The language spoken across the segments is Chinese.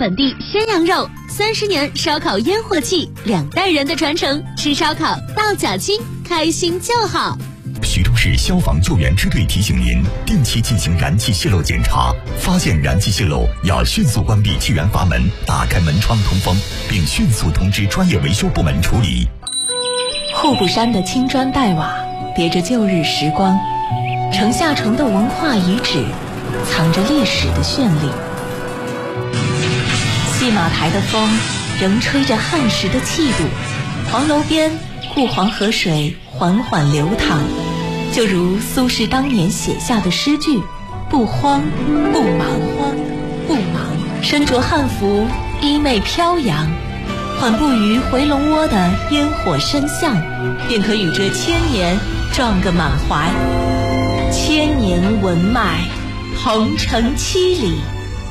本地鲜羊肉，30年烧烤烟火气，2代人的传承，吃烧烤到脚筋，开心就好。 徐州市消防救援支队提醒您，定期进行燃气泄漏检查，发现燃气泄漏要迅速关闭气源阀门，打开门窗通风，并迅速通知专业维修部门处理。 户部山的青砖黛瓦叠着旧日时光，城下城的文化遗址藏着历史的绚丽。戏马台的风仍吹着汉时的气度，黄楼边故黄河水缓缓流淌，就如苏轼当年写下的诗句：不慌不忙，不忙，身着汉服，衣袂飘扬，缓步于回龙窝的烟火深巷，便可与这千年撞个满怀。千年文脉，鹏程7里。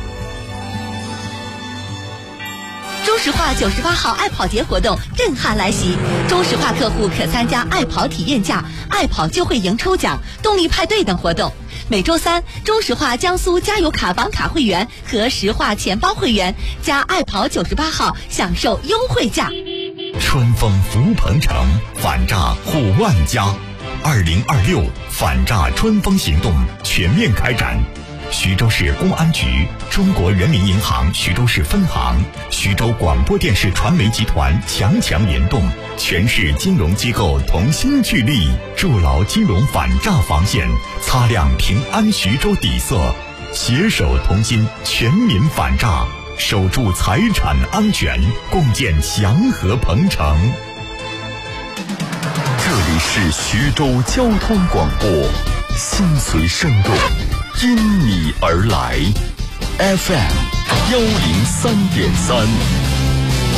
中石化98号爱跑节活动震撼来袭，中石化客户可参加爱跑体验价、爱跑就会赢抽奖、动力派对等活动。每周三，中石化江苏加油卡房卡会员和石化钱包会员加爱跑98号享受优惠价。 春风福鹏城，反诈护万家。2026反诈春风行动全面开展。徐州市公安局、中国人民银行徐州市分行、徐州广播电视传媒集团强联动，全市金融机构同心聚力，筑牢金融反诈防线，擦亮平安徐州底色，携手同心，全民反诈，守住财产安全，共建祥和鹏城。 这里是徐州交通广播，心随声动，因你而来 ，FM103.3。